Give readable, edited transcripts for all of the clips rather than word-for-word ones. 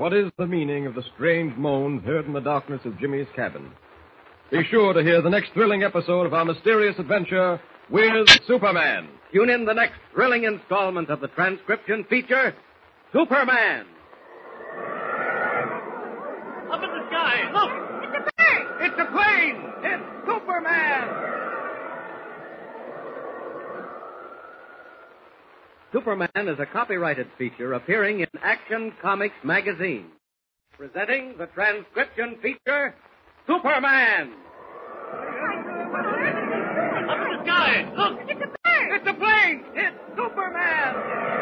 what is the meaning of the strange moans heard in the darkness of Jimmy's cabin? Be sure to hear the next thrilling episode of our mysterious adventure with Superman. Tune in the next thrilling installment of the transcription feature, Superman. Up in the sky, look! It's a bird! It's a plane! It's Superman! Superman is a copyrighted feature appearing in Action Comics magazine. Presenting the transcription feature, Superman! Up in the sky, look! It's a bird! It's a plane! It's Superman!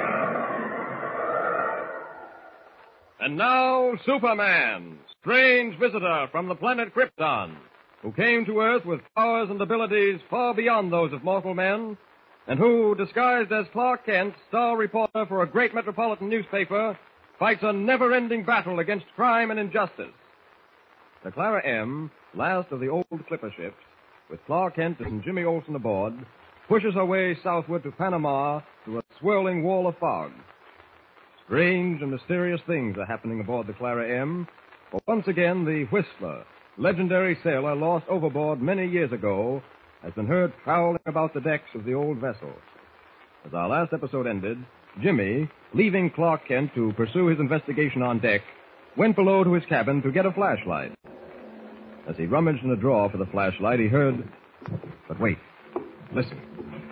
And now, Superman, strange visitor from the planet Krypton, who came to Earth with powers and abilities far beyond those of mortal men, and who, disguised as Clark Kent, star reporter for a great metropolitan newspaper, fights a never-ending battle against crime and injustice. The Clara M., last of the old clipper ships, with Clark Kent and Jimmy Olsen aboard, pushes her way southward to Panama through a swirling wall of fog. Strange and mysterious things are happening aboard the Clara M., for once again the Whistler, legendary sailor lost overboard many years ago, has been heard prowling about the decks of the old vessel. As our last episode ended, Jimmy, leaving Clark Kent to pursue his investigation on deck, went below to his cabin to get a flashlight. As he rummaged in a drawer for the flashlight, he heard... But wait. Listen.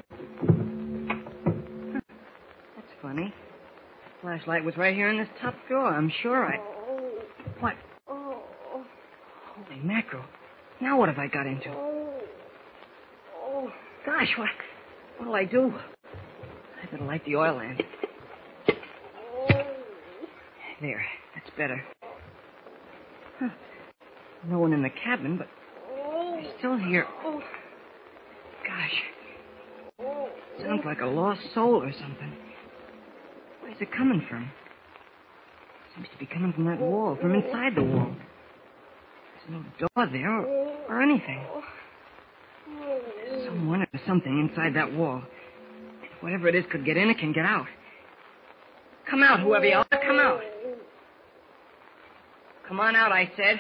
That's funny. The flashlight was right here in this top drawer. I'm sure What? Holy mackerel. Now what have I got into? Gosh, what'll I do? I better light the oil lamp. There, that's better. Huh. No one in the cabin, but they're still here. Gosh. Sounds like a lost soul or something. Where's it coming from? Seems to be coming from that wall, from inside the wall. There's no door there or anything. There's someone or something inside that wall. If whatever it is could get in, it can get out. Come out, whoever you are. Come out. Come on out, I said.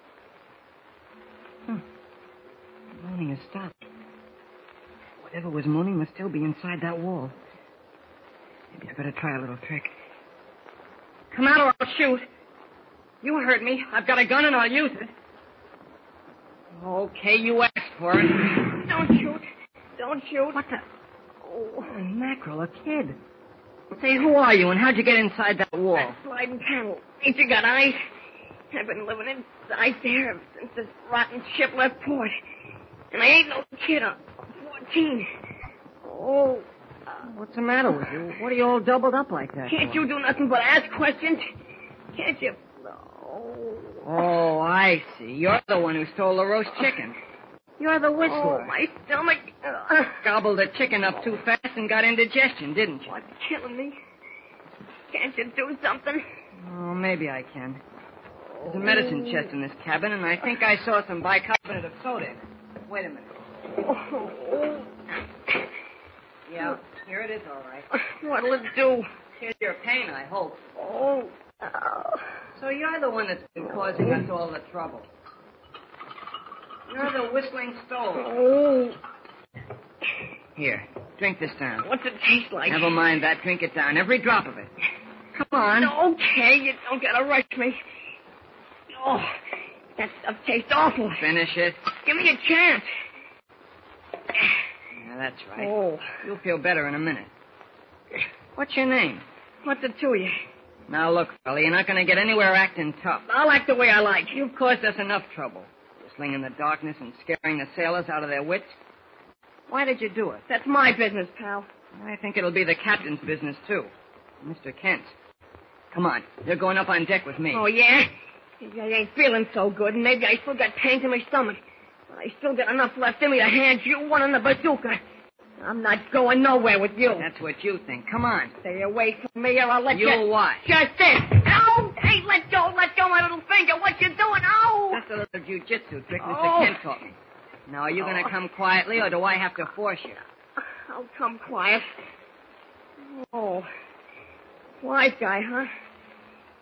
The moaning has stopped. Whatever was moaning must still be inside that wall. Maybe I better try a little trick. Come out or I'll shoot. You heard me. I've got a gun and I'll use it. Okay, you asked for it. Don't shoot. Don't shoot. What the... Oh, mackerel, a kid. Say, who are you and how'd you get inside that wall? That sliding panel. Ain't you got eyes? I've been living inside there since this rotten ship left port. And I ain't no kid. I'm 14. Oh. What's the matter with you? What are you all doubled up like that Can't for? you do nothing but ask questions? Can't you? Oh, I see. You're the one who stole the roast chicken. You're the whistler. Oh, my stomach. Gobbled the chicken up too fast and got indigestion, didn't you? What's killing me? Can't you do something? Oh, maybe I can. There's a medicine chest in this cabin, and I think I saw some bicarbonate of soda. Wait a minute. Oh. Yeah, here it is, all right. What'll it do? Here's your pain, I hope. Oh. So you're the one that's been causing us all the trouble. You're the whistling stove. Oh. Here, drink this down. What's it taste like? Never mind that. Drink it down. Every drop of it. Come on. Okay, you don't gotta rush me. Oh, that stuff tastes awful. Finish it. Give me a chance. Yeah, that's right. Oh. You'll feel better in a minute. What's your name? What's it to you? Now, look, fella, you're not going to get anywhere acting tough. I'll act the way I like. You've caused us enough trouble. Whistling in the darkness and scaring the sailors out of their wits. Why did you do it? That's my business, pal. I think it'll be the captain's business, too. Mr. Kent's. Come on. You're going up on deck with me. Oh, yeah? Maybe I ain't feeling so good, and maybe I still got pains in my stomach. But I still got enough left in me to hand you one on the bazooka. I'm not going nowhere with you. That's what you think. Come on. Stay away from me or I'll let you... You'll watch. Just this. Oh, hey, let go, my little finger. What you doing? Oh! That's a little jiu-jitsu trick Mr. Kent taught me. Now, are you going to come quietly, or do I have to force you? I'll come quiet. Oh. Wise guy, huh?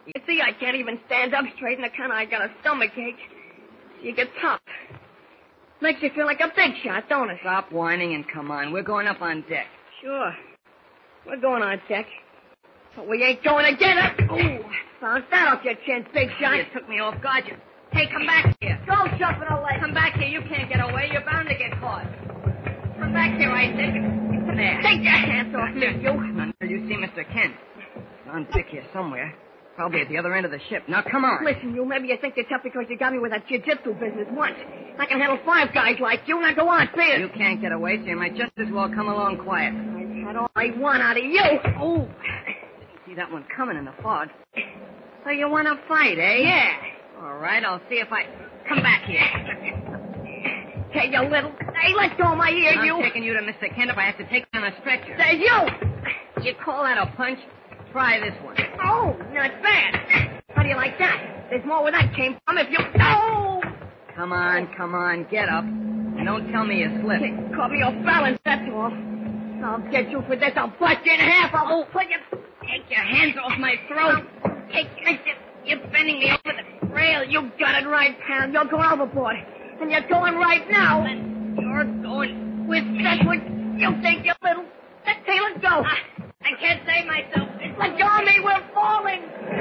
You see, I can't even stand up straight, and I got a stomachache. You get tough. Makes you feel like a big shot, don't it? Stop whining and come on. We're going up on deck. Sure. We're going on deck. But we ain't going to get it. Ooh, found that off your chin, big shot. You took me off guard. Hey, come back here. Go jumping away. Come back here. You can't get away. You're bound to get caught. Come back here, I think. There. Take your hands off me, you. Until you see Mr. Kent. He's on deck here somewhere. Probably at the other end of the ship. Now, come on. Listen, you, maybe you think you're tough because you got me with that jiu-jitsu business once. I can handle 5 guys like you. Now go on, see it. You can't get away, so you might just as well come along quiet. I've had all I want out of you. Oh. Didn't see that one coming in the fog. So you want to fight, eh? Yeah. All right, I'll see if I... Come back here. Hey, you little... Hey, let go of my ear, I'm you. taking you to Mr. Kent if I have to take you on a stretcher. There's you. You call that a punch? Try this one. Oh, not bad. How do you like that? There's more where that came from if you... Oh! Come on, get up. And don't tell me you slipped. Caught me off balance, that's all. I'll get you for this. I'll bust you in half. I'll put you... Take your hands off my throat. You're bending me over the rail. You got it right, pal. You're going overboard. And you're going right now. And you're going with me. That's what you think, you little... Hey, let's go. I can't save myself. Let go of me. We're falling.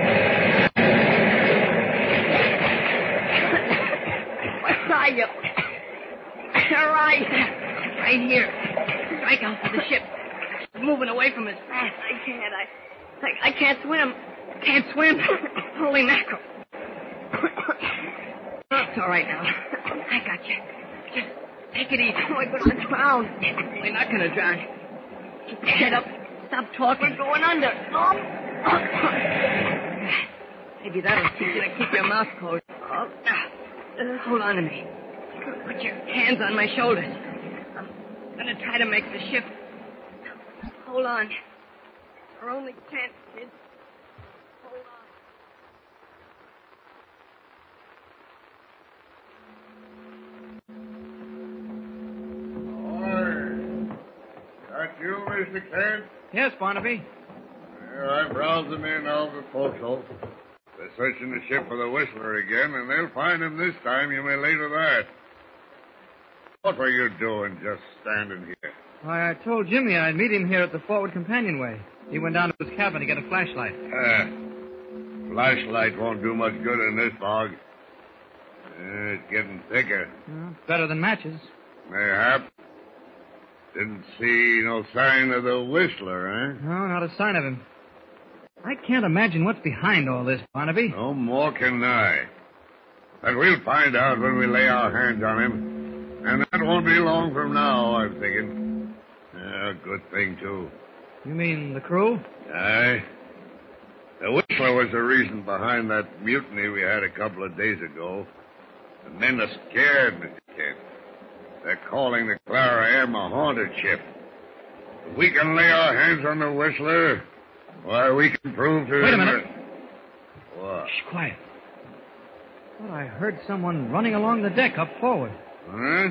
What are you? All right. Right here. Strike out for the ship. She's moving away from us fast. I can't swim. Can't swim? Holy mackerel. Oh, it's all right now. I got you. Just take it easy. We're going to drown. We're not going to drown. Keep your head up. Stop talking. We're going under. Maybe that'll teach you to keep your mouth closed. Hold on to me. Put your hands on my shoulders. I'm going to try to make the ship. Hold on. Our only chance, kid. Hold on. That you, Mr. Kent? Yes, Barnaby. Yeah, I browsed them in out of the forecastle. They're searching the ship for the Whistler again, and they'll find him this time, you may lay to that. What were you doing just standing here? Why, I told Jimmy I'd meet him here at the forward companionway. He went down to his cabin to get a flashlight. Flashlight won't do much good in this fog. It's getting thicker. Well, better than matches. Mayhap. Didn't see no sign of the Whistler, eh? No, not a sign of him. I can't imagine what's behind all this, Barnaby. No more can I. But we'll find out when we lay our hands on him. And that won't be long from now, I'm thinking. Good thing, too. You mean the crew? Aye. The Whistler was the reason behind that mutiny we had a couple of days ago. The men are scared, Mr. Kent. They're calling the Clara M a haunted ship. If we can lay our hands on the Whistler, why, we can prove to Wait them... a minute. What? Shh, quiet. Thought I heard someone running along the deck up forward. Huh?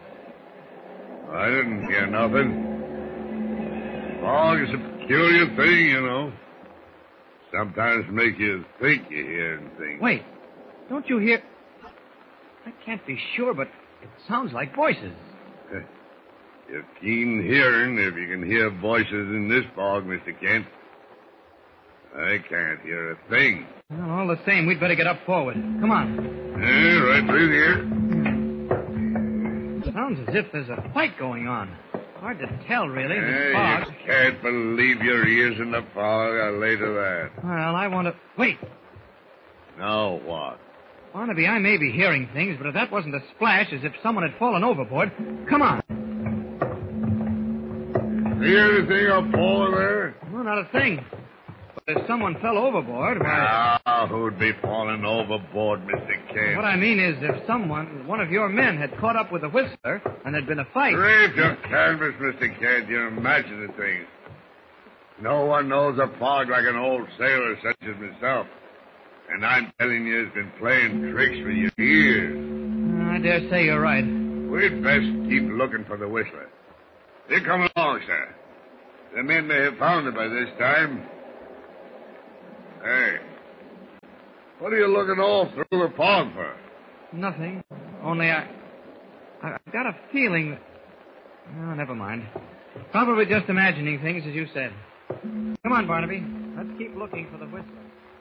I didn't hear nothing. Fog is a peculiar thing, you know. Sometimes make you think you're hearing things. Wait. Don't you hear... I can't be sure, but it sounds like voices. You're keen hearing if you can hear voices in this fog, Mr. Kent. I can't hear a thing. Well, all the same, we'd better get up forward. Come on. Right through here. Sounds as if there's a fight going on. Hard to tell, really, in this You fog. can't believe your ears in the fog, I'll lay to that. Well, I want to... Wait. Now what? Barnaby, I may be hearing things, but if that wasn't a splash, as if someone had fallen overboard... Come on. See anything up over there? Well, not a thing. But if someone fell overboard, why... Now, who'd be falling overboard, Mr. Kent? What I mean is, if someone, one of your men, had caught up with the Whistler, and there'd been a fight... Raise your canvas, Mr. Kent. You're imagining things. No one knows a fog like an old sailor such as myself. And I'm telling you, it's been playing tricks with your ears. I dare say you're right. We'd best keep looking for the Whistler. You come along, sir. The men may have found it by this time. Hey, What are you looking all through the fog for? Nothing. Only I've got a feeling that... Oh, never mind. Probably just imagining things, as you said. Come on, Barnaby. Let's keep looking for the whistler.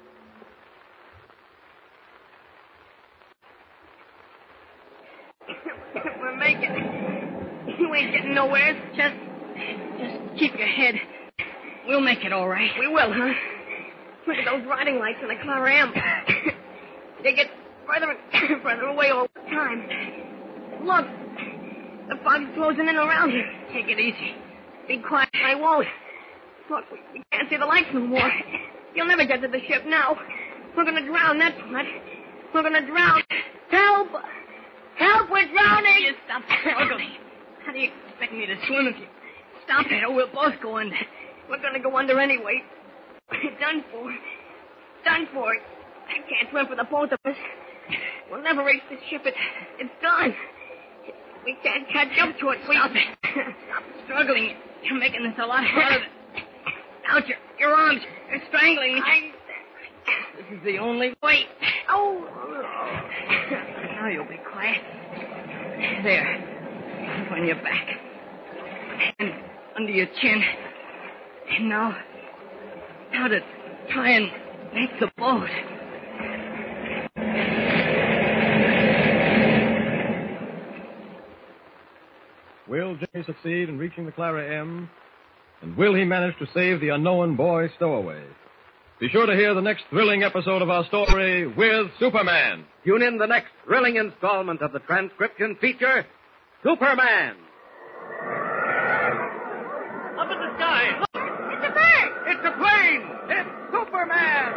We're making it. You ain't getting nowhere. Just keep your head. We'll make it all right. We will, huh? Look at those riding lights in the Clara M. They get further and further away all the time. Look, the fog's closing in around you. Take it easy. Be quiet, I won't. Look, we can't see the lights no more. You'll never get to the ship now. We're gonna drown, that's what. We're gonna drown. Help! Help, we're drowning! You stop struggling. How do you expect me to swim if you stop it, or we'll both go under? We're gonna go under anyway. Done for. Done for. I can't swim for the both of us. We'll never reach the ship. It's gone. We can't catch up to it. Stop it. Stop struggling. You're making this a lot harder. Out your arms. You're strangling me. This is the only way. Oh. Now you'll be quiet. There. Up on your back. And under your chin. And now to try and make the boat. Will Jimmy succeed in reaching the Clara M? And will he manage to save the unknown boy stowaway? Be sure to hear the next thrilling episode of our story with Superman. Tune in the next thrilling installment of the transcription feature, Superman. Up in the sky. Look. It's a bird. It's a plane. It's Superman.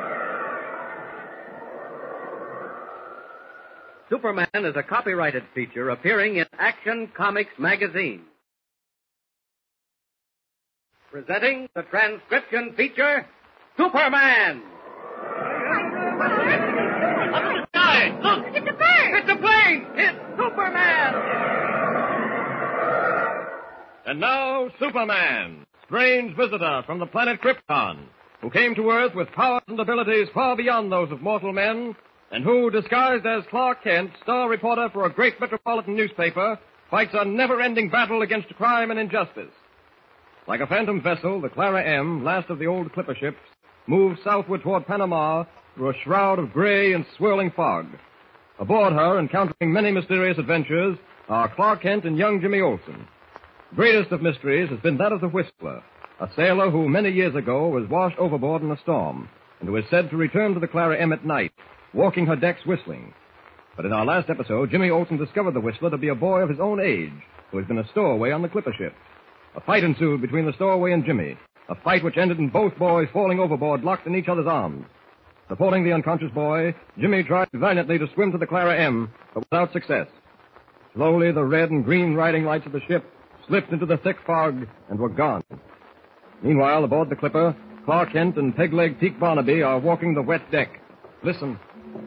Superman is a copyrighted feature appearing in Action Comics magazine. Presenting the transcription feature, Superman. Up in the sky. Look. It's a bird. It's a plane. It's Superman. And now, Superman, strange visitor from the planet Krypton, who came to Earth with powers and abilities far beyond those of mortal men, and who, disguised as Clark Kent, star reporter for a great metropolitan newspaper, fights a never-ending battle against crime and injustice. Like a phantom vessel, the Clara M, last of the old clipper ships, moves southward toward Panama through a shroud of gray and swirling fog. Aboard her, encountering many mysterious adventures, are Clark Kent and young Jimmy Olsen. Greatest of mysteries has been that of the Whistler, a sailor who many years ago was washed overboard in a storm, and who is said to return to the Clara M at night, walking her decks whistling. But in our last episode, Jimmy Olsen discovered the Whistler to be a boy of his own age, who has been a stowaway on the clipper ship. A fight ensued between the stowaway and Jimmy, a fight which ended in both boys falling overboard, locked in each other's arms. Supporting the unconscious boy, Jimmy tried valiantly to swim to the Clara M, but without success. Slowly, the red and green riding lights of the ship slipped into the thick fog and were gone. Meanwhile, aboard the clipper, Clark Kent and Peg-Leg Teak Barnaby are walking the wet deck. Listen.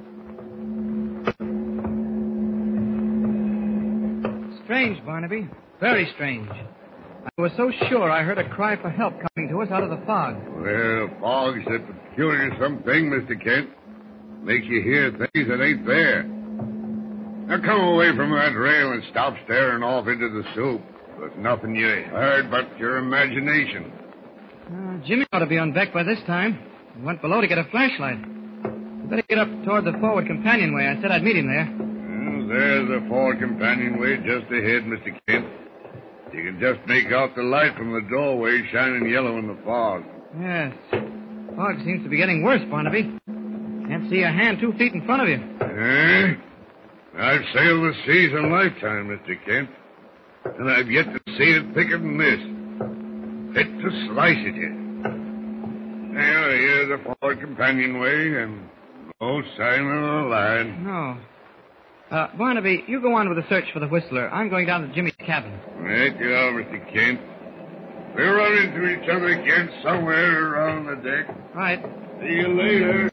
Strange, Barnaby. Very strange. I was so sure I heard a cry for help coming to us out of the fog. Well, fog's a peculiar something, Mr. Kent. Makes you hear things that ain't there. Now come away from that rail and stop staring off into the soup. There's nothing you heard but your imagination. Jimmy ought to be on deck by this time. He went below to get a flashlight. You better get up toward the forward companionway. I said I'd meet him there. Well, there's the forward companionway just ahead, Mr. Kent. You can just make out the light from the doorway shining yellow in the fog. Yes. Fog seems to be getting worse, Barnaby. Can't see a hand 2 feet in front of you. Eh? I've sailed the seas a lifetime, Mr. Kent. And I've yet to see it thicker than this. Fit to slice it in. Well, here's the forward companionway, and no sign of a line. No. Barnaby, you go on with the search for the Whistler. I'm going down to Jimmy's cabin. Right you are, Mr. Kent. We'll run into each other again somewhere around the deck. Right. See you later.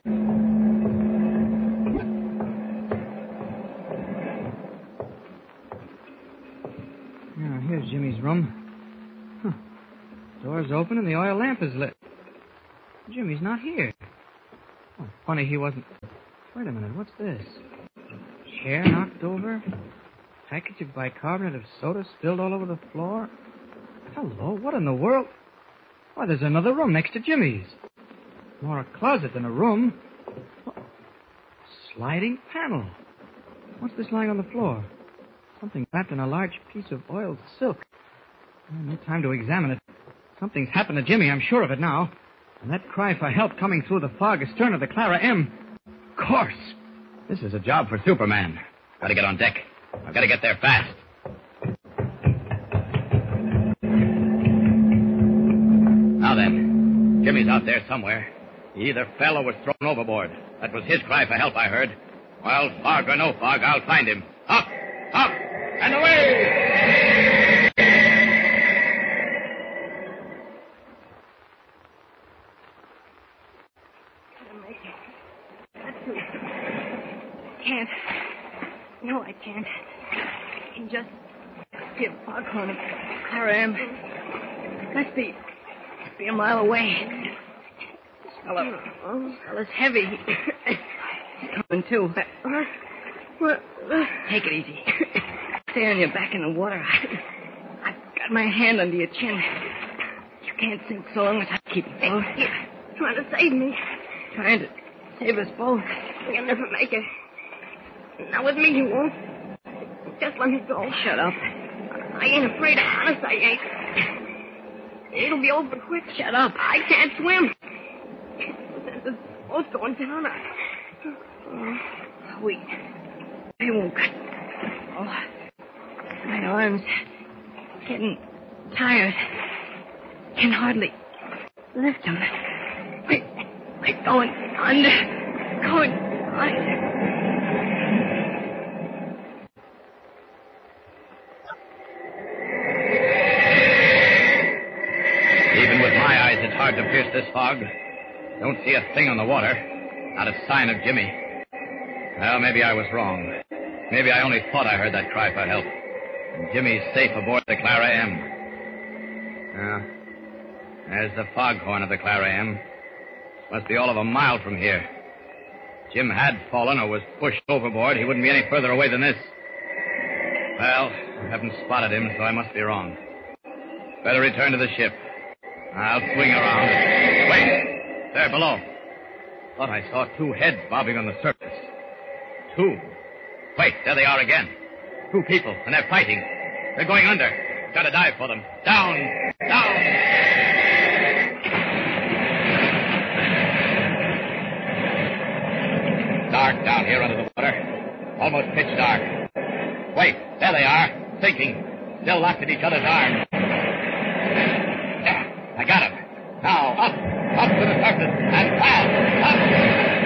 Now, here's Jimmy's room. Door's open and the oil lamp is lit. Jimmy's not here. Oh, funny he wasn't. Wait a minute, what's this? Chair knocked over? Package of bicarbonate of soda spilled all over the floor? Hello, what in the world? Why, there's another room next to Jimmy's. More a closet than a room. Sliding panel. What's this lying on the floor? Something wrapped in a large piece of oiled silk. No time to examine it. Something's happened to Jimmy, I'm sure of it now. And that cry for help coming through the fog astern of the Clara M. Of course. This is a job for Superman. Gotta get on deck. I've gotta get there fast. Now then, Jimmy's out there somewhere. He either fell or was thrown overboard. That was his cry for help, I heard. Well, fog or no fog, I'll find him. Up, up, and away! Can't. No, I can't. I can just see a foghorn of Clara M. Must be a mile away. Fella's heavy. He's coming too. Take it easy. Stay on your back in the water. I've got my hand under your chin. You can't sink so long as I keep it. You're trying to save me. Trying to save us both. You'll never make it. Not with me, you won't. Just let me go. Shut up. I ain't afraid. Honest, I ain't. It'll be over quick. Shut up. I can't swim. The boat's going down. Wait. I won't. Oh, my arms getting tired. Can hardly lift them. We're going under. Going under. Even with my eyes, it's hard to pierce this fog. Don't see a thing on the water. Not a sign of Jimmy. Well, maybe I was wrong. Maybe I only thought I heard that cry for help. And Jimmy's safe aboard the Clara M. There's the foghorn of the Clara M. Must be all of a mile from here. If Jim had fallen or was pushed overboard, he wouldn't be any further away than this. Well, I haven't spotted him, so I must be wrong. Better return to the ship. I'll swing around. Wait! There below. Thought I saw two heads bobbing on the surface. Two. Wait, there they are again. Two people, and they're fighting. They're going under. Gotta dive for them. Down! Down! Dark down here under the water. Almost pitch dark. Wait, there they are. Sinking. Still locked in each other's arms. There, I got him. Now, up to the surface, and fast, up!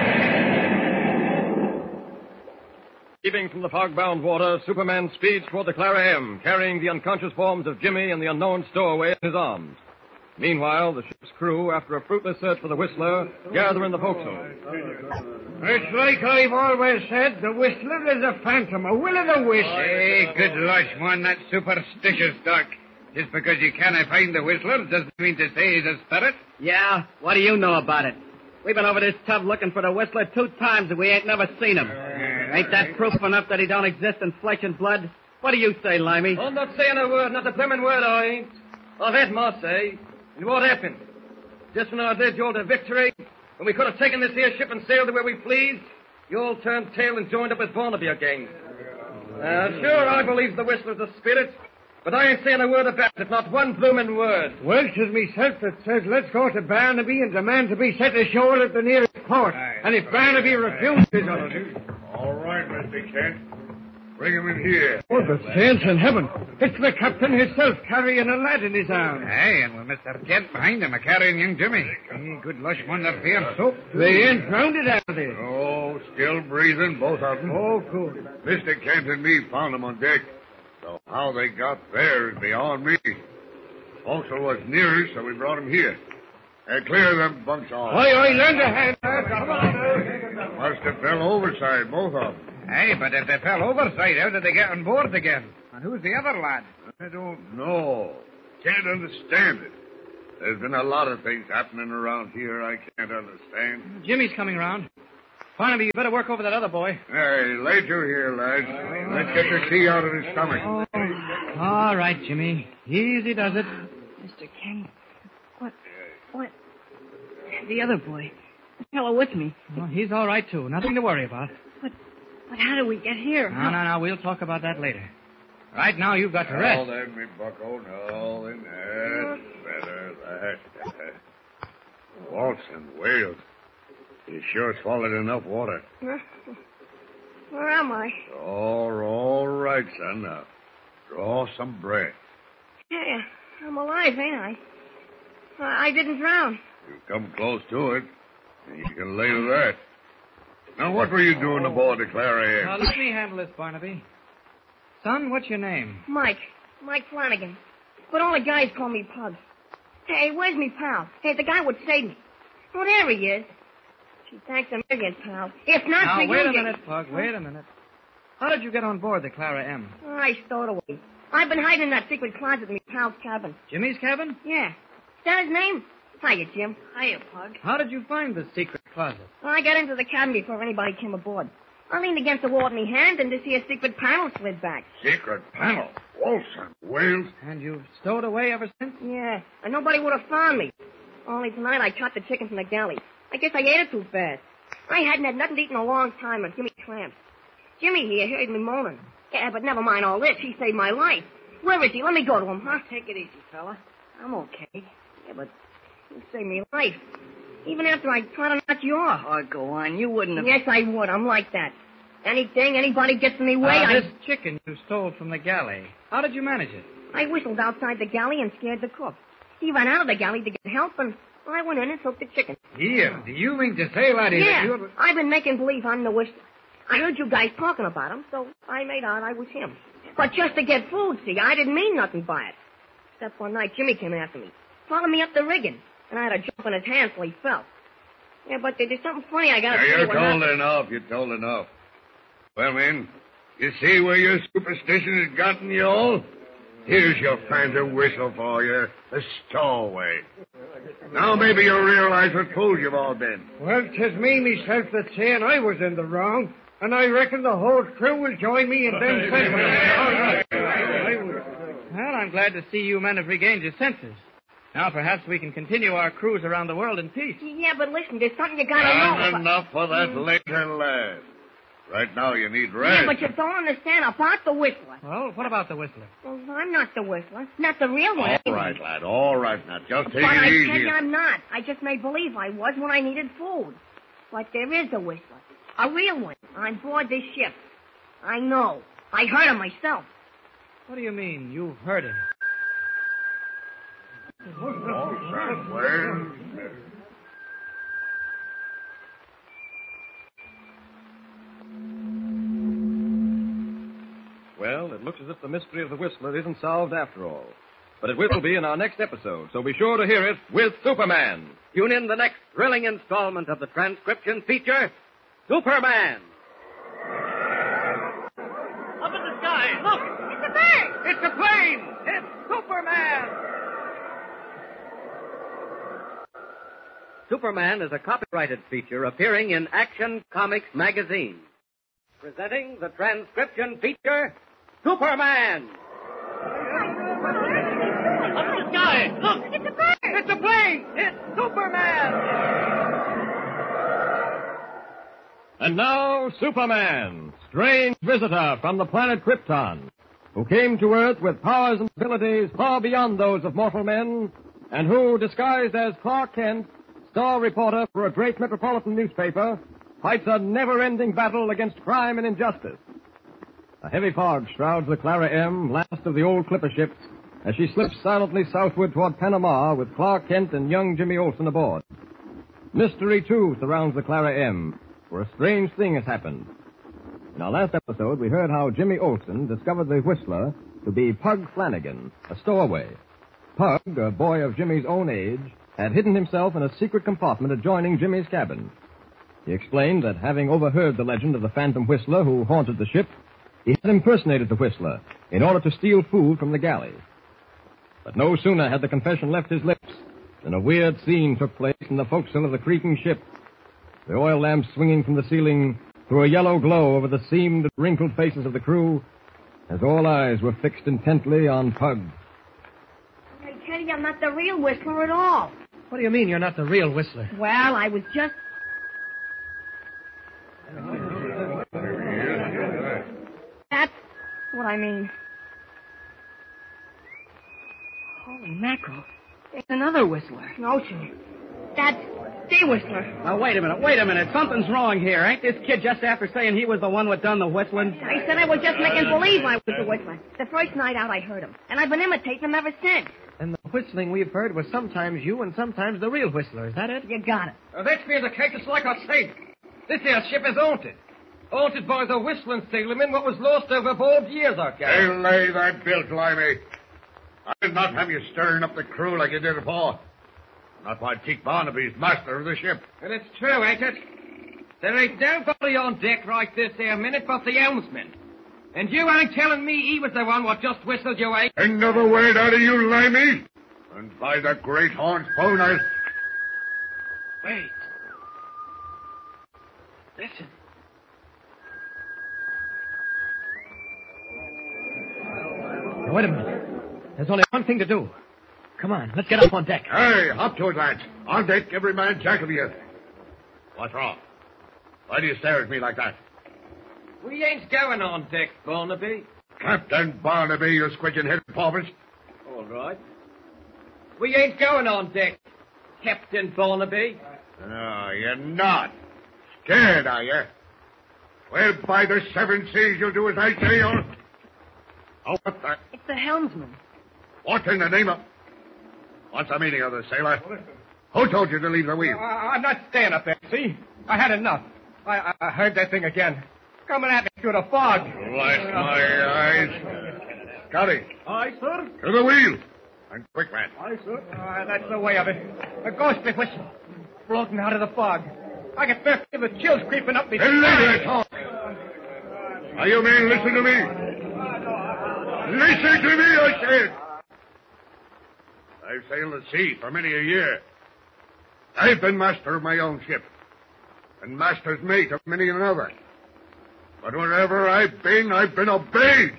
Leaving from the fog-bound water, Superman speeds toward the Clara M, carrying the unconscious forms of Jimmy and the unknown stowaway in his arms. Meanwhile, the ship's crew, after a fruitless search for the Whistler, gather in the forecastle. It's like I've always said, the Whistler is a phantom, a will-o'-the-wisp. Hey, good lush, man, that's superstitious, Doc. Just because you cannot find the Whistler doesn't mean to say he's a spirit. Yeah? What do you know about it? We've been over this tub looking for the Whistler 2 times and we ain't never seen him. Ain't that proof enough that he don't exist in flesh and blood? What do you say, Limey? I'm not saying a word, not a blimmin' word, I ain't. I've had my say. And what happened? Just when I led you all to victory, when we could have taken this here ship and sailed to where we pleased, you all turned tail and joined up with Barnaby again. Sure, I believe the Whistler's a spirit, but I ain't saying a word about it, not one bloomin' word. Well, 'tis myself that says let's go to Barnaby and demand to be set ashore at the nearest port. And if Barnaby refuses us... All right, Mr. Kent. Bring him in here. Oh, the saints in heaven. It's the captain himself carrying a lad in his arms. Hey, and with Mr. Kent behind him, carrying young Jimmy. Hey, good lush, man, they're fair soap. They ain't drowned, are they? Oh, still breathing, both of them. Oh, good. Mr. Kent and me found them on deck. So how they got there is beyond me. Forecastle was nearest, so we brought them here. Clear them bunks off. Aye, lend a hand. Come on. Must have fell overside, both of them. Hey, but if they fell overside, how did they get on board again? And who's the other lad? I don't know. Can't understand it. There's been a lot of things happening around here I can't understand. Jimmy's coming around. Barnaby, you better work over that other boy. Hey, lay to here, lads. Let's get the key out of his stomach. All right, Jimmy. Easy does it. Mr. Kent, what? The other boy. The fellow with me. Well, he's all right, too. Nothing to worry about. But how did we get here? No. We'll talk about that later. Right now, you've got to rest. No, then, me bucko. No, then that's better. That. Waltz and Wales. You sure swallowed enough water. Where am I? All right, son. Now, draw some breath. Yeah, I'm alive, ain't I? I didn't drown. You've come close to it, and you can lay to that. Now, what were you doing aboard the Clara Now, M? let me handle this, Barnaby. Son, what's your name? Mike Flanagan. But all the guys call me Pug. Hey, where's me pal? Hey, the guy would save me. Oh, there he is. Gee, thanks a million, pal. If not Now, for you... wait a minute, Pug. Wait a minute. How did you get on board the Clara M? I stowed away. I've been hiding in that secret closet in my pal's cabin. Jimmy's cabin? Yeah. Is that his name? Hiya, Jim. Hiya, Pug. How did you find the secret closet? Well, I got into the cabin before anybody came aboard. I leaned against the wall with my hand and to see a secret panel slid back. Secret panel. Waltz and Wales. And you've stowed away ever since? Yeah, and nobody would have found me. Only tonight I caught the chicken from the galley. I guess I ate it too fast. I hadn't had nothing to eat in a long time and give me cramps. Jimmy here heard me moaning. Yeah, but never mind all this. He saved my life. Where is he? Let me go to him, huh? Take it easy, fella. I'm okay. Yeah, but you saved me life. Even after I tried to knock you off. Oh, go on. You wouldn't have... Yes, I would. I'm like that. Anybody gets in the way, This chicken you stole from the galley. How did you manage it? I whistled outside the galley and scared the cook. He ran out of the galley to get help, and I went in and took the chicken. Here, do you mean to say, laddie, Yeah, that you... I've been making believe I'm the whistler. I heard you guys talking about him, so I made out I was him. But just to get food, see, I didn't mean nothing by it. Except one night, Jimmy came after me, followed me up the rigging, and I had a jump in his hand so he fell. Yeah, but there's something funny I got to Now, tell you're you. told enough. Well, men, you see where your superstition has gotten you all? Here's your phantom whistle for you, a stowaway. Now maybe you'll realize what fools you've all been. Well, 'tis me myself that's saying I was in the wrong, and I reckon the whole crew will join me in them sentiments. Well, I'm glad to see you men have regained your senses. Now perhaps we can continue our cruise around the world in peace. Yeah, but listen, there's something you got to know. Enough for that later, lad. Right now you need rest. Yeah, but you don't understand about the whistler. Well, what about the whistler? Well, I'm not the whistler. Not the real one. All right, lad. All right, now. Just take But it I easy. tell you, I'm not. I just made believe I was when I needed food. But there is a whistler. A real one. On board this ship. I know. I heard him myself. What do you mean, you've heard him? Well, Well, it looks as if the mystery of the Whistler isn't solved after all. But it will be in our next episode, so be sure to hear it with Superman. Tune in the next thrilling installment of the transcription feature, Superman. Up in the sky. Look! It's a bird! It's a plane! It's Superman! Superman is a copyrighted feature appearing in Action Comics magazine. Presenting the transcription feature, Superman! Up in the sky. Look! It's a bird! It's a plane! It's Superman! And now, Superman, strange visitor from the planet Krypton, who came to Earth with powers and abilities far beyond those of mortal men, and who, disguised as Clark Kent, star reporter for a great metropolitan newspaper, fights a never-ending battle against crime and injustice. A heavy fog shrouds the Clara M., last of the old clipper ships, as she slips silently southward toward Panama with Clark Kent and young Jimmy Olsen aboard. Mystery, too, surrounds the Clara M., for a strange thing has happened. In our last episode, we heard how Jimmy Olsen discovered the Whistler to be Pug Flanagan, a stowaway. Pug, a boy of Jimmy's own age, had hidden himself in a secret compartment adjoining Jimmy's cabin. He explained that having overheard the legend of the phantom Whistler who haunted the ship, he had impersonated the Whistler in order to steal food from the galley. But no sooner had the confession left his lips than a weird scene took place in the forecastle of the creaking ship. The oil lamp swinging from the ceiling threw a yellow glow over the seamed, wrinkled faces of the crew as all eyes were fixed intently on Pug. I tell you, I'm not the real Whistler at all. What do you mean you're not the real Whistler? Well, I was just... That's what I mean. Holy mackerel. There's another Whistler. No, sir. That's the Whistler. Now, wait a minute. Something's wrong here. Ain't this kid just after saying he was the one what done the whistling? I said I was just making believe I was the Whistler. The first night out, I heard him. And I've been imitating him ever since. And the whistling we've heard was sometimes you and sometimes the real Whistler. Is that it? You got it. That's being the case, it's like I said. This here ship is haunted. Haunted by the whistling sailorman what was lost overboard years ago. Hey, lay that bilk, Limey. I did not have you stirring up the crew like you did before. Not while Chief Barnaby's master of the ship. And it's true, ain't it? There ain't nobody on deck right this here minute but the helmsman. And you ain't telling me he was the one what just whistled you, eh? Another word out of you, Limey. And by the great horn spoon, I... Wait. Listen. Now, wait a minute. There's only one thing to do. Come on, let's get up on deck. Hey, up to it, lads. On deck, every man jack of you. What's wrong? Why do you stare at me like that? We ain't going on deck, Barnaby. Captain Barnaby, you squidging-headed paupers. All right. We ain't going on deck, Captain Barnaby. No, you're not. Scared, are you? Well, by the seven seas, you'll do as I say, or... Oh, what the... It's the helmsman. What in the name of... What's the meaning of this, sailor? Who told you to leave the wheel? I'm not staying up there, see? I had enough. I heard that thing again. Coming at me through the fog. Blast my eyes. Scotty, Aye, sir. to the wheel. And quick, man. Aye, sir. That's the way of it. A ghostly whistle. Floating out of the fog. I can feel the chills creeping up me. Hey, lady, talk. Now, you men, listen to me. Listen to me, I said. I've sailed the sea for many a year. I've been master of my own ship. And master's mate of many another. But wherever I've been obeyed.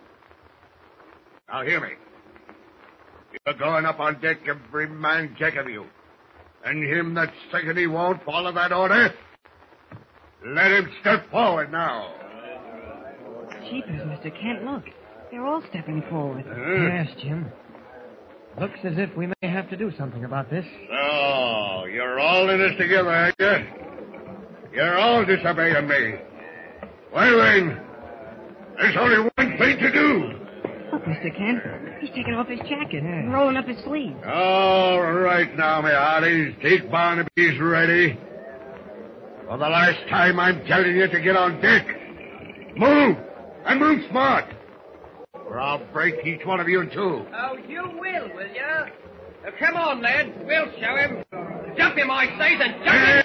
Now, hear me. You're going up on deck, every man jack of you. And him that's thinking he won't follow that order, let him step forward now. Jeepers, Mr. Kent, look. They're all stepping forward. Yes, Jim. Looks as if we may have to do something about this. So, you're all in this together, ain't you? You're all disobeying me. Well, then, there's only one thing to do. Look, Mr. Kent. He's taking off his jacket and rolling up his sleeves. All right now, my hearties. Take Barnaby's ready. For the last time, I'm telling you to get on deck. Move! And move smart. Or I'll break each one of you in two. Oh, you will you? Come on, lads. We'll show him. Jump him, I say, and jump him.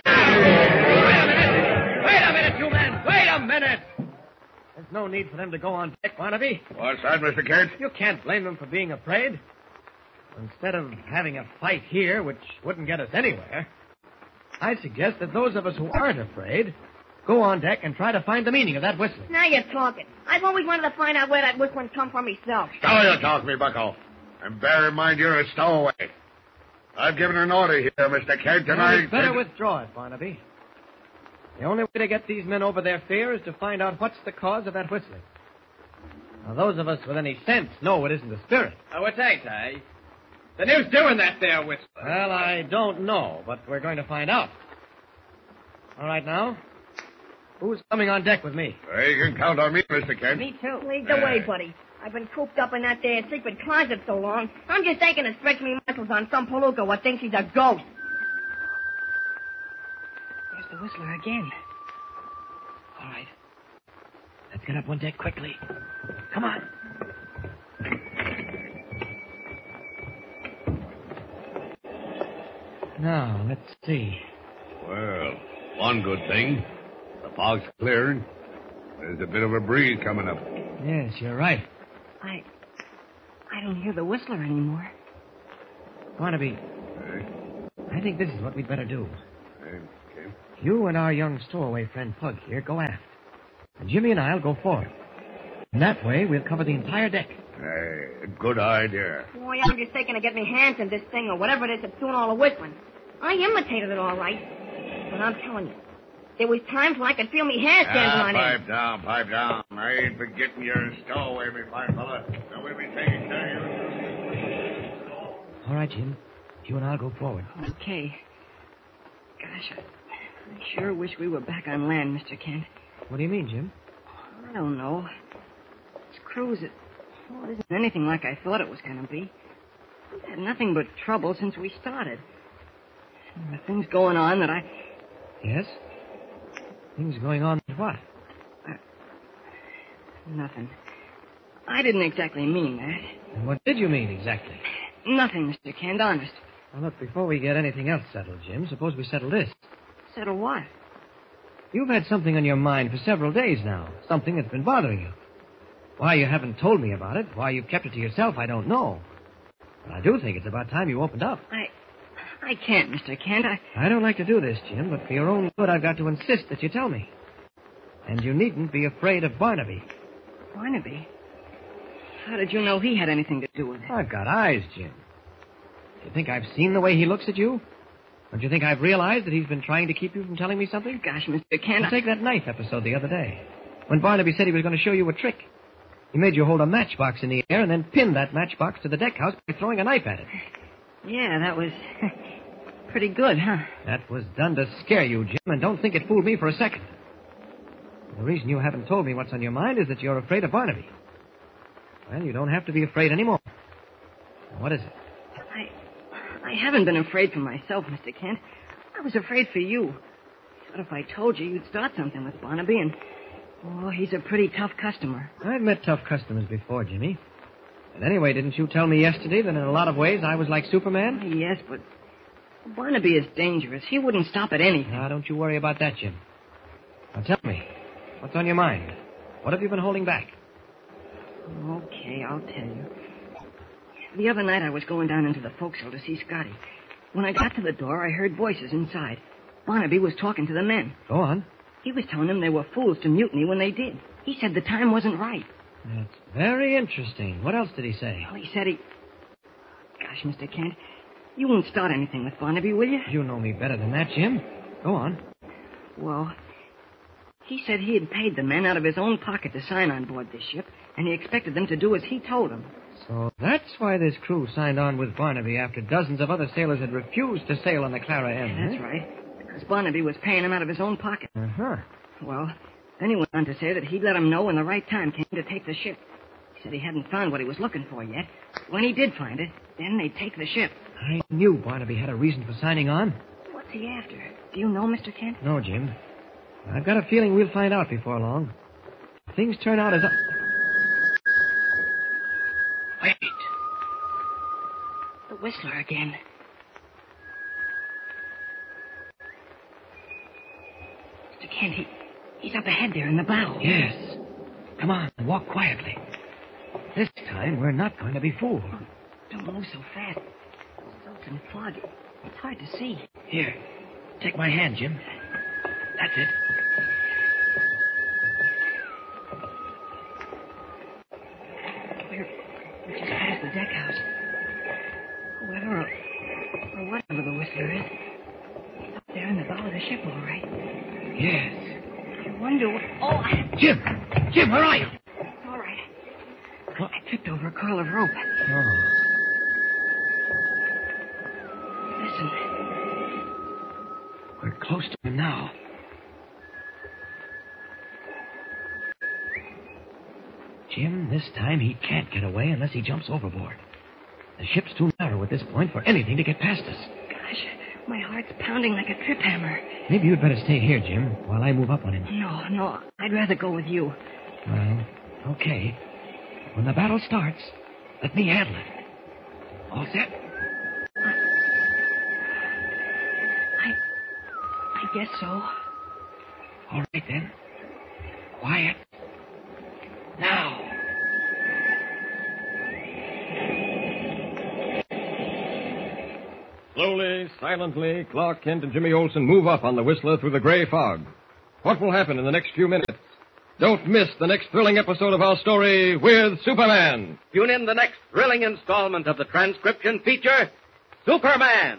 Wait a minute, you men. Wait a minute. There's no need for them to go on deck, Barnaby. What's that, Mr. Kent? You can't blame them for being afraid. Instead of having a fight here, which wouldn't get us anywhere, I suggest that those of us who aren't afraid go on deck and try to find the meaning of that whistling. Now you're talking. I've always wanted to find out where that whistling come from myself. Stow your talk, me bucko. And bear in mind you're a stowaway. I've given an order here, Mr. Kent, and You'd better withdraw it, Barnaby. The only way to get these men over their fear is to find out what's the cause of that whistling. Now, those of us with any sense know it isn't the spirit. Oh, it ain't, eh? Then who's doing that there whistle? Well, I don't know, but we're going to find out. All right, now. Who's coming on deck with me? You can count on me, Mr. Kent. Me too. Lead the way, buddy. I've been cooped up in that there secret closet so long. I'm just aching to stretch me muscles on some palooka what thinks he's a ghost. There's the whistler again. All right. Let's get up on deck quickly. Come on. Now, let's see. Well, one good thing. The fog's clearing. There's a bit of a breeze coming up. Yes, you're right. I don't hear the whistler anymore. Barnaby, I think this is what we'd better do. Okay. You and our young stowaway friend Pug here go aft. And Jimmy and I'll go forward. And that way, we'll cover the entire deck. Hey, good idea. Boy, I'm just taking to get me hands in this thing or whatever it is that's doing all the whistling. I imitated it all right. But I'm telling you, there was times when I could feel me hair standing on end. Pipe down. I ain't forgetting your stowaway, me fine fella. Now we'll be taking care of you. All right, Jim. You and I'll go forward. Okay. Gosh, I sure wish we were back on land, Mr. Kent. What do you mean, Jim? I don't know. This cruise, it isn't anything like I thought it was going to be. We've had nothing but trouble since we started. And the things going on that I... Yes? Things going on with what? Nothing. I didn't exactly mean that. And what did you mean exactly? Nothing, Mr. Kent, honest. Well, look, before we get anything else settled, Jim, suppose we settle this. Settle what? You've had something on your mind for several days now. Something that's been bothering you. Why you haven't told me about it, why you've kept it to yourself, I don't know. But I do think it's about time you opened up. I can't, Mr. Kent. I don't like to do this, Jim, but for your own good, I've got to insist that you tell me. And you needn't be afraid of Barnaby. Barnaby? How did you know he had anything to do with it? I've got eyes, Jim. Do you think I've seen the way he looks at you? Don't you think I've realized that he's been trying to keep you from telling me something? Gosh, Mr. Kent, Take that knife episode the other day. When Barnaby said he was going to show you a trick. He made you hold a matchbox in the air and then pin that matchbox to the deck house by throwing a knife at it. Yeah, that was pretty good, huh? That was done to scare you, Jim, and don't think it fooled me for a second. The reason you haven't told me what's on your mind is that you're afraid of Barnaby. Well, you don't have to be afraid anymore. What is it? I haven't been afraid for myself, Mr. Kent. I was afraid for you. Thought if I told you, you'd start something with Barnaby, and... Oh, he's a pretty tough customer. I've met tough customers before, Jimmy. And anyway, didn't you tell me yesterday that in a lot of ways I was like Superman? Yes, but Barnaby is dangerous. He wouldn't stop at anything. Now, don't you worry about that, Jim. Now, tell me, what's on your mind? What have you been holding back? Okay, I'll tell you. The other night I was going down into the forecastle to see Scotty. When I got to the door, I heard voices inside. Barnaby was talking to the men. Go on. He was telling them they were fools to mutiny when they did. He said the time wasn't right. That's very interesting. What else did he say? Well, he said he... Gosh, Mr. Kent, you won't start anything with Barnaby, will you? You know me better than that, Jim. Go on. Well, he said he had paid the men out of his own pocket to sign on board this ship, and he expected them to do as he told them. So that's why this crew signed on with Barnaby after dozens of other sailors had refused to sail on the Clara M. Yeah, that's right. Because Barnaby was paying him out of his own pocket. Uh-huh. Well, then he went on to say that he'd let him know when the right time came to take the ship. He said he hadn't found what he was looking for yet. When he did find it, then they'd take the ship. I knew Barnaby had a reason for signing on. What's he after? Do you know, Mr. Kent? No, Jim. I've got a feeling we'll find out before long. If things turn out as... Wait. The Whistler again. Mr. Kent, he's up ahead there in the bow. Yes. Come on, walk quietly. This time, we're not going to be fooled. Don't move so fast. Silts and fog. It's hard to see. Here, take my hand, Jim. That's it. We're just past the deck house. Whoever or whatever the Whistler is, he's up there in the bow of the ship, all right. Yes. I wonder what... Oh, Jim! Jim, where are you? All right. I tripped over a coil of rope. Oh. Listen. We're close to him now. Jim, this time he can't get away unless he jumps overboard. The ship's too narrow at this point for anything to get past us. Gosh, my heart's pounding like a trip hammer. Maybe you'd better stay here, Jim, while I move up on him. No, I'd rather go with you. Well, okay. When the battle starts, let me handle it. All set? I guess so. All right, then. Quiet. Now. Slowly, silently. Silently, Clark Kent and Jimmy Olsen move up on the Whistler through the gray fog. What will happen in the next few minutes? Don't miss the next thrilling episode of our story with Superman. Tune in the next thrilling installment of the transcription feature, Superman.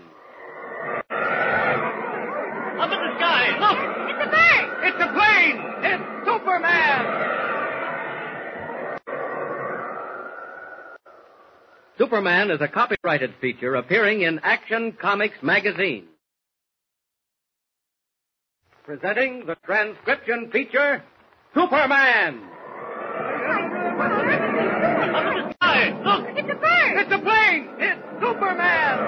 Up in the sky. Look! It's a bird! It's a plane! It's Superman! Superman is a copyrighted feature appearing in Action Comics magazine. Presenting the transcription feature, Superman! Up in the sky. Look! It's a bird! It's a plane! It's Superman!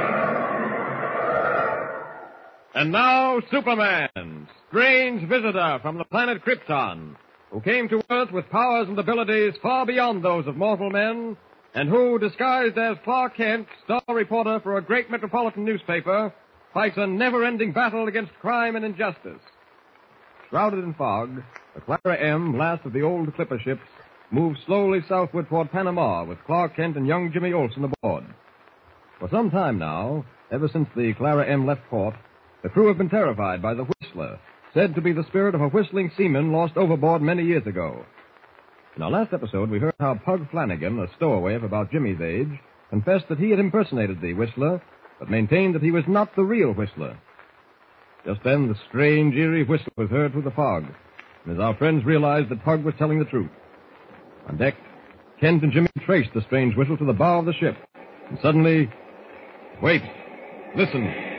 And now, Superman, strange visitor from the planet Krypton, who came to Earth with powers and abilities far beyond those of mortal men, and who, disguised as Clark Kent, star reporter for a great metropolitan newspaper, fights a never-ending battle against crime and injustice. Shrouded in fog, the Clara M, last of the old clipper ships, moves slowly southward toward Panama with Clark Kent and young Jimmy Olsen aboard. For some time now, ever since the Clara M left port, the crew have been terrified by the Whistler, said to be the spirit of a whistling seaman lost overboard many years ago. In our last episode, we heard how Pug Flanagan, a stowaway of about Jimmy's age, confessed that he had impersonated the Whistler, but maintained that he was not the real Whistler. Just then, the strange, eerie whistle was heard through the fog, and as our friends realized that Pug was telling the truth. On deck, Kent and Jimmy traced the strange whistle to the bow of the ship, and suddenly... Wait! Listen!